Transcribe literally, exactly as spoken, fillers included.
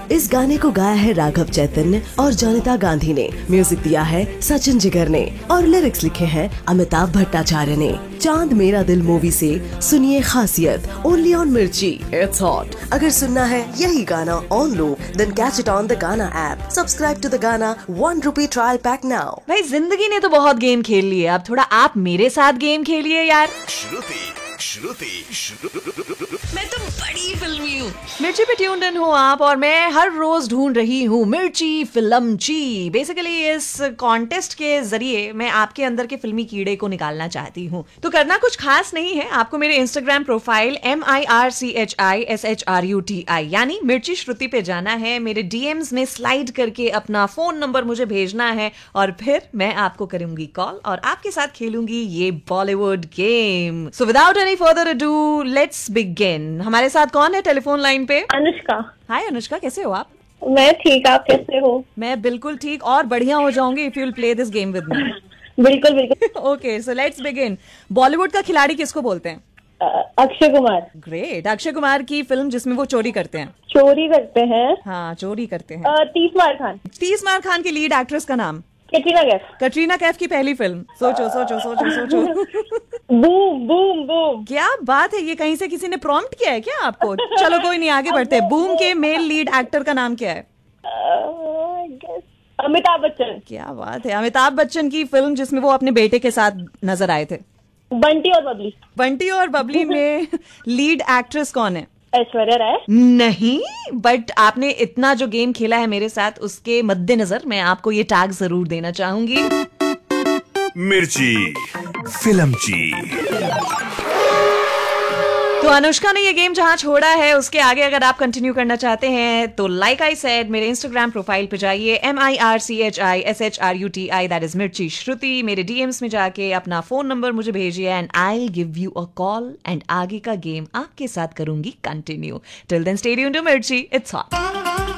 इस गाने को गाया है राघव चैतन्य और जॉनिता गांधी ने, म्यूजिक दिया है सचिन जिगर ने और लिरिक्स लिखे हैं अमिताभ भट्टाचार्य ने। चांद मेरा दिल मूवी से सुनिए खासियत, ओनली ऑन मिर्ची, इट्स हॉट। अगर सुनना है यही गाना on loop, then catch it on the गाना ऐप। सब्सक्राइब टू द गाना, one rupee trial pack now. भाई जिंदगी ने तो बहुत गेम खेल लिए, अब थोड़ा आप मेरे साथ गेम खेलिए यार। श्रुति श्रुति मैं तो बड़ी फिल्मी हूँ। मिर्ची पे ट्यून्ड इन हो आप और मैं हर रोज ढूंढ रही हूँ मिर्ची फिल्म ची। बेसिकली इस कॉन्टेस्ट के जरिए मैं आपके अंदर के फिल्मी कीड़े को निकालना चाहती हूँ। तो करना कुछ खास नहीं है, आपको मेरे Instagram profile M I R C H I S H R U T I यानी मिर्ची श्रुति पे जाना है, मेरे डीएम्स में स्लाइड करके अपना फोन नंबर मुझे भेजना है और फिर मैं आपको करूंगी कॉल और आपके साथ खेलूंगी ये Bollywood game. So without any further ado let's begin. हमारे साथ कौन है टेलीफोन लाइन पे? अनुष्का। हाय अनुष्का, कैसे हो आप? मैं ठीक, आप कैसे हो? मैं बिल्कुल ठीक और बढ़िया हो जाऊंगी if you will play this game with me. बिल्कुल बिल्कुल। Okay so let's begin. Bollywood का खिलाड़ी किसको बोलते हैं? अक्षय कुमार। ग्रेट। अक्षय कुमार की फिल्म जिसमें वो चोरी करते हैं। चोरी करते हैं? हाँ चोरी करते हैं। तीस मार खान। तीस मार खान की लीड एक्ट्रेस का नाम? कटरीना कैफ। कटरीना कैफ की पहली फिल्म? सोचो सोचो सोचो सोचो। Boom boom boom. क्या बात है, ये कहीं से किसी ने प्रॉम्प्ट किया है क्या आपको? चलो कोई नहीं, आगे बढ़ते हैं। बूम के मेल लीड एक्टर का नाम क्या है? अमिताभ बच्चन। क्या बात है। अमिताभ बच्चन की फिल्म जिसमें वो अपने बेटे के साथ नजर आए थे? बंटी और बबली। बंटी और बबली में लीड एक्ट्रेस कौन है? ऐश्वर्या राय। नहीं, बट आपने इतना जो गेम खेला है मेरे साथ उसके मद्देनजर मैं आपको ये टैग जरूर देना चाहूंगी। मिर्ची फिल्म ची। तो अनुष्का ने ये गेम जहां छोड़ा है उसके आगे अगर आप कंटिन्यू करना चाहते हैं तो लाइक आई सेड मेरे इंस्टाग्राम प्रोफाइल पे जाइए M I R C H I S H R U T I that is मिर्ची श्रुति। मेरे डीएम्स में जाके अपना फोन नंबर मुझे भेजिए and I will give you a call and आगे का गेम आपके साथ करूंगी continue. Till then stay tuned to मिर्ची, इट्स हॉट।